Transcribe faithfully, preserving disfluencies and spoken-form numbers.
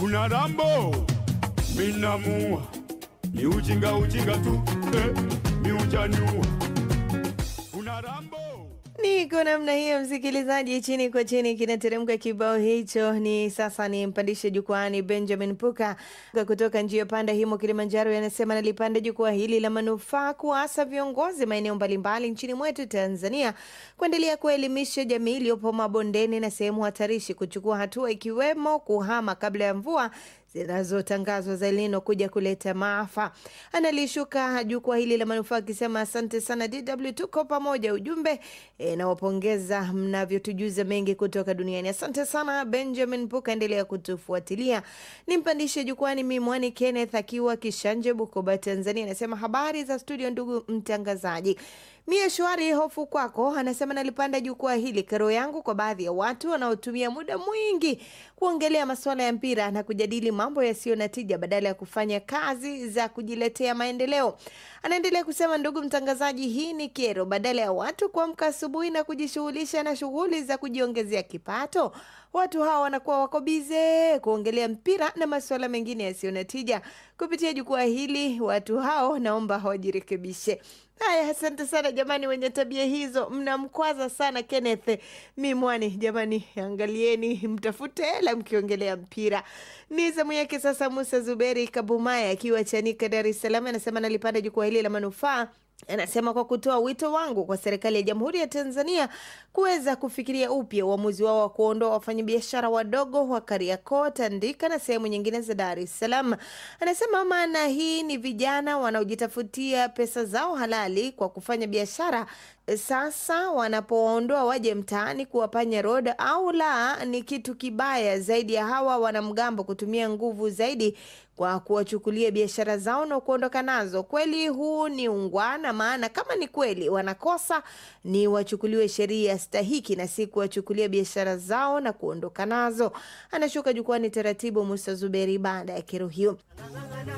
Una rambo minamua ni ujinga ujinga tu eh, mi ujanua una rambo. Niko namna hiyo msikilizaji, chini kwa chini kinateremka kibao hicho. Ni sasa ni mpandishe jukwani Benjamin Puka kutoka njia panda himo Kilimanjaro. Yanasema nalipanda jukwaa hili la manufaa kuasa viongozi maeneo mbalimbali nchini mwetu Tanzania kuendelea kuelimisha jamii iliyopo mabondeni na sehemu hatarishi kuchukua hatua ikiwemo kuhama kabla ya mvua zinazotangazwa za El Nino kuja kuleta maafa. Analishuka jukwaa hili la manufaa akisema asante sana D W, tuko pamoja. Ujumbe e, na wapongeza mnavyotujuza mengi kutoka duniani. Asante sana Benjamin Puka, endelea kutufuatilia. Nimpandishe jukwani Mimwani Kenneth akiwa Kishanje Bukoba Tanzania. Anasema habari za studio ndugu mtangazaji. Mie shwari, hofu kwako. Anasema nalipanda jukwaa hili kero yangu kwa baadhi ya watu wanaotumia muda mwingi kuongelea masuala ya mpira na kujadili mambo yasiyo na tija badala ya kufanya kazi za kujiletea maendeleo. Anaendelea kusema ndugu mtangazaji, hii ni kero. Badala ya watu kuamka asubuhi na kujishughulisha na shughuli za kujiongezea kipato, watu hawa wanakuwa wako bize kuongelea mpira na masuala mengine yasiyo na tija. Kupitia jukwaa hili watu hao naomba hawajirekebishe. Haya, asante sana jamani, wenye tabia hizo mnamkwaza sana Kenneth Mimwani. Jamani, angalieni mtafute hela mkiongelea mpira. Ni zamu yake sasa Musa Zuberi Kabumaya akiwa Chanika Dar es Salaam. Anasema nalipanda jukwaa hili la manufaa. Anasema kwa kutoa wito wangu kwa serikali ya Jamhuri ya Tanzania kuweza kufikiria upya uamuzi wao wa kuondoa wafanyabiashara wadogo wa Kariakoo, Tandika na sehemu nyingine za Dar es Salaam. Anasema maana hii ni vijana wanaojitafutia pesa zao halali kwa kufanya biashara. Sasa wanapoondoa waje mtaani kuwapanya road au la, ni kitu kibaya zaidi ya hawa wanamgambo kutumia nguvu zaidi kwa kuwachukulia biashara zao na kuondoka nazo. Kweli huu ni ungwana, maana kama ni kweli wanakosa ni wachukuliwe sheria stahiki na si kuwachukulia biashara zao na kuondoka nazo. Anashuka jukwani taratibu Musa Zuberi baada ya kero hiyo.